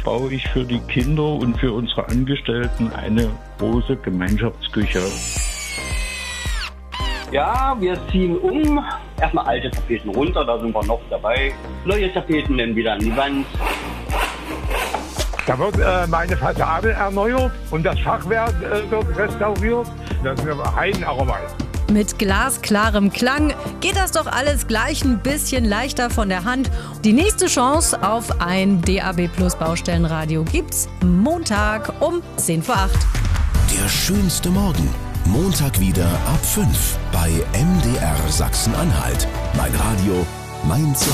baue ich für die Kinder und für unsere Angestellten eine große Gemeinschaftsküche. Ja, wir ziehen um. Erstmal alte Tapeten runter, da sind wir noch dabei. Neue Tapeten dann wieder an die Wand. Da wird meine Fassade erneuert und das Fachwerk wird restauriert. Das ist eine Heidenarbeit. Mit glasklarem Klang geht das doch alles gleich ein bisschen leichter von der Hand. Die nächste Chance auf ein DAB Plus Baustellenradio gibt's Montag um 10 vor 8. Der schönste Morgen. Montag wieder ab 5 bei MDR Sachsen-Anhalt. Mein Radio, mein Zuhause.